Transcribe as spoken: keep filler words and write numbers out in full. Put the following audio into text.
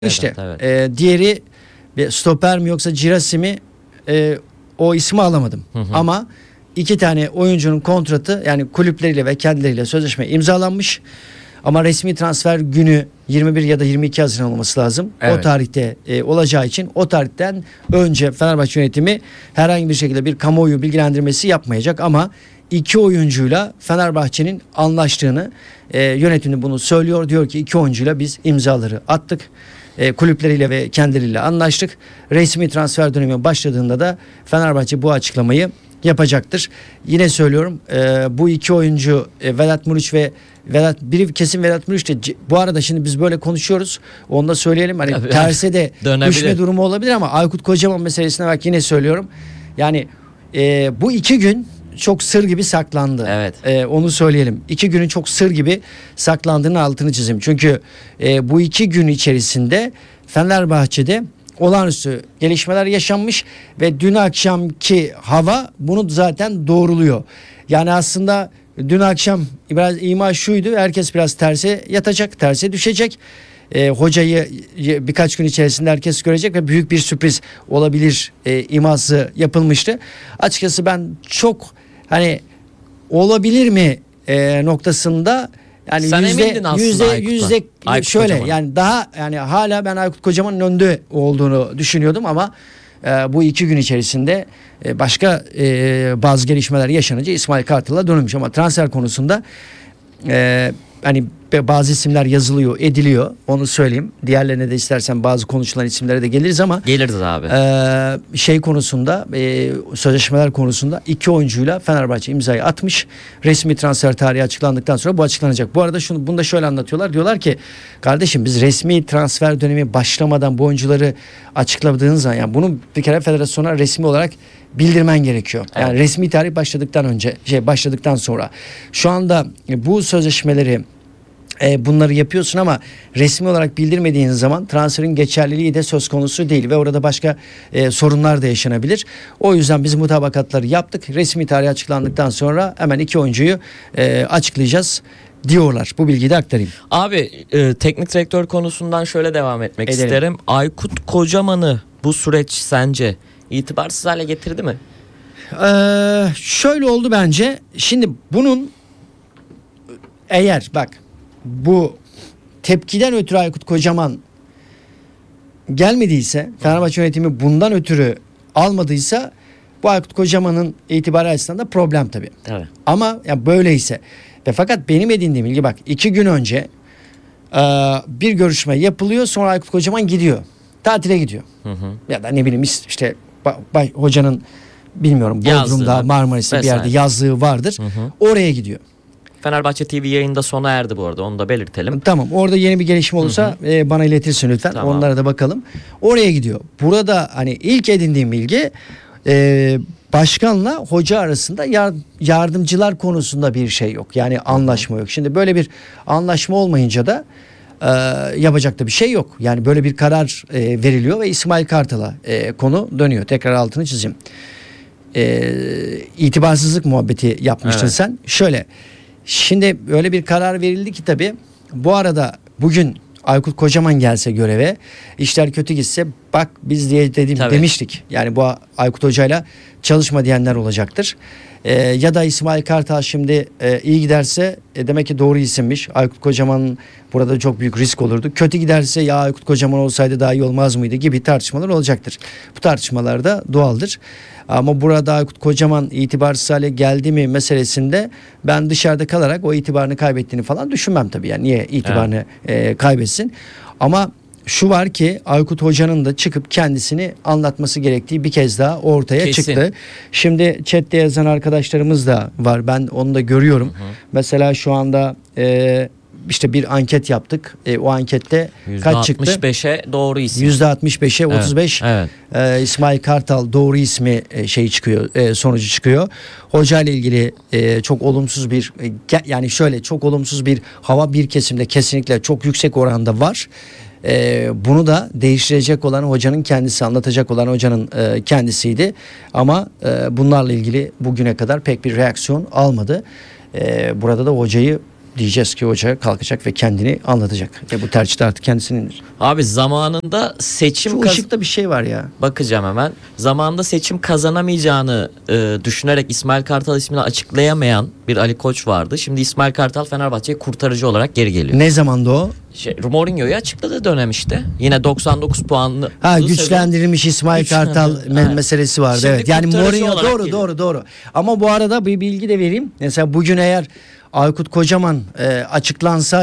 İşte evet, evet. E, diğeri bir stoper mi yoksa Girassi mi, e, o ismi alamadım. Hı hı. Ama iki tane oyuncunun kontratı, yani kulüpleriyle ve kendileriyle sözleşme imzalanmış. Ama resmi transfer günü yirmi bir ya da yirmi iki Haziran olması lazım. Evet. O tarihte e, olacağı için o tarihten önce Fenerbahçe yönetimi herhangi bir şekilde bir kamuoyu bilgilendirmesi yapmayacak, ama iki oyuncuyla Fenerbahçe'nin anlaştığını, e, yönetimi bunu söylüyor. Diyor ki iki oyuncuyla biz imzaları attık. E, kulüpleriyle ve kendileriyle anlaştık. Resmi transfer dönemi başladığında da Fenerbahçe bu açıklamayı yapacaktır. Yine söylüyorum, e, bu iki oyuncu e, Vedat Muriç ve Vedat, biri kesin Vedat Muriç de, bu arada şimdi biz böyle konuşuyoruz. Onu da söyleyelim. Hani Tabii. terse de Dönebilir. düşme durumu olabilir, ama Aykut Kocaman meselesine bak, yine söylüyorum. Yani e, bu iki gün çok sır gibi saklandı. Evet. E, onu söyleyelim. İki günün çok sır gibi saklandığını altını çizeyim. Çünkü e, bu iki gün içerisinde Fenerbahçe'de olağanüstü gelişmeler yaşanmış ve dün akşamki hava bunu zaten doğruluyor. Yani aslında dün akşam biraz ima şuydu: herkes biraz terse yatacak, terse düşecek. E, hocayı birkaç gün içerisinde herkes görecek ve büyük bir sürpriz olabilir e, iması yapılmıştı. Açıkçası ben çok hani olabilir mi e, noktasında, yani Sen yüzde emindin aslında yüzde Aykut'tan. yüzde Aykut şöyle Kocaman. yani daha yani hala ben Aykut Kocaman'ın önde olduğunu düşünüyordum, ama e, bu iki gün içerisinde e, başka e, bazı gelişmeler yaşanınca İsmail Kartal'a dönülmüş. Ama transfer konusunda e, hani bazı isimler yazılıyor, ediliyor, onu söyleyeyim. Diğerlerine de istersen bazı konuşulan isimlere de geliriz, ama Geliriz abi. e, şey konusunda, e, sözleşmeler konusunda iki oyuncuyla Fenerbahçe imzayı atmış. Resmi transfer tarihi açıklandıktan sonra bu açıklanacak. Bu arada şunu, bunu da şöyle anlatıyorlar. Diyorlar ki kardeşim, biz resmi transfer dönemi başlamadan bu oyuncuları açıkladığınız zaman, yani bunu bir kere federasyona resmi olarak bildirmen gerekiyor. Yani Evet. resmi tarih başladıktan önce, şey başladıktan sonra. Şu anda e, bu sözleşmeleri, E, bunları yapıyorsun, ama resmi olarak bildirmediğin zaman transferin geçerliliği de söz konusu değil ve orada başka e, sorunlar da yaşanabilir. O yüzden biz mutabakatları yaptık. Resmi tarih açıklandıktan sonra hemen iki oyuncuyu e, açıklayacağız diyorlar. Bu bilgiyi de aktarayım. Abi e, teknik direktör konusundan şöyle devam etmek Edelim. isterim. Aykut Kocaman'ı bu süreç sence itibarsız hale getirdi mi? Ee, şöyle oldu bence. Şimdi bunun, eğer bak, bu tepkiden ötürü Aykut Kocaman gelmediyse, Fenerbahçe yönetimi bundan ötürü almadıysa, bu Aykut Kocaman'ın itibarı açısından da problem tabii. Evet. Ama ya böyleyse ve fakat benim edindiğim bilgi, bak, iki gün önce e, bir görüşme yapılıyor, sonra Aykut Kocaman gidiyor. Tatile gidiyor. Hı hı. Ya da ne bileyim işte ba- ba- hocanın bilmiyorum Bodrum'da, Yazlığı, Marmaris'te bir yerde vesaire. yazlığı vardır. Hı hı. Oraya gidiyor. Fenerbahçe T V yayında sona erdi bu arada, onu da belirtelim. Tamam, orada yeni bir gelişme olursa Hı hı. e, bana iletirsin lütfen. Tamam. Onlara da bakalım. Oraya gidiyor. Burada hani ilk edindiğim bilgi, e, başkanla hoca arasında yar- yardımcılar konusunda bir şey yok. Yani anlaşma yok. Şimdi böyle bir anlaşma olmayınca da e, yapacak da bir şey yok. Yani böyle bir karar e, veriliyor ve İsmail Kartal'a e, konu dönüyor. Tekrar altını çizeyim. E, itibarsızlık muhabbeti yapmıştın Evet. sen. Şöyle, şimdi öyle bir karar verildi ki tabii, bu arada bugün Aykut Kocaman gelse göreve, işler kötü gitse, bak biz diye dedim, Tabii. demiştik. Yani bu Aykut Hoca'yla çalışma diyenler olacaktır. Ee, ya da İsmail Kartal şimdi e, iyi giderse e, demek ki doğru isimmiş. Aykut Kocaman'ın burada çok büyük risk olurdu. Kötü giderse, ya Aykut Kocaman olsaydı daha iyi olmaz mıydı gibi tartışmalar olacaktır. Bu tartışmalar da doğaldır. Ama burada Aykut Kocaman itibarsız hale geldi mi meselesinde ben dışarıda kalarak o itibarını kaybettiğini falan düşünmem tabii. Yani niye itibarını e, kaybetsin? Ama şu var ki, Aykut Hoca'nın da çıkıp kendisini anlatması gerektiği bir kez daha ortaya Kesin. çıktı. Şimdi chatte yazan arkadaşlarımız da var. Ben onu da görüyorum. Hı hı. Mesela şu anda e, işte bir anket yaptık. E, o ankette kaç çıktı? yüzde altmış beşe doğru isim. yüzde altmış beşe Evet, otuz beş. evet. E, İsmail Kartal doğru ismi e, şey çıkıyor, e, sonucu çıkıyor. Hoca ile ilgili e, çok olumsuz bir e, ge- yani şöyle çok olumsuz bir hava bir kesimde kesinlikle çok yüksek oranda var. E, bunu da değiştirecek olan hocanın kendisi, anlatacak olan hocanın e, kendisiydi. Ama e, bunlarla ilgili bugüne kadar pek bir reaksiyon almadı. E, burada da hocayı diyeceğiz ki hoca kalkacak ve kendini anlatacak. Ve bu tercihte artık kendisinindir. Abi zamanında seçim Şu kaz- ışıkta bir şey var ya. bakacağım hemen. Zamanında seçim kazanamayacağını e, düşünerek İsmail Kartal ismini açıklayamayan bir Ali Koç vardı. Şimdi İsmail Kartal Fenerbahçe'ye kurtarıcı olarak geri geliyor. Ne zamanda o? Şey, Mourinho'yu açıkladığı dönem işte. Yine doksan dokuz puanlı. Ha, bu sezon- güçlendirilmiş İsmail Kartal Güçlendirilmiş, me- evet. meselesi vardı. Şimdi Evet. Yani kurtarıcı Mourinho olarak doğru geliyor. doğru doğru. Ama bu arada bir bilgi de vereyim. Mesela bugün eğer Aykut Kocaman e, açıklansa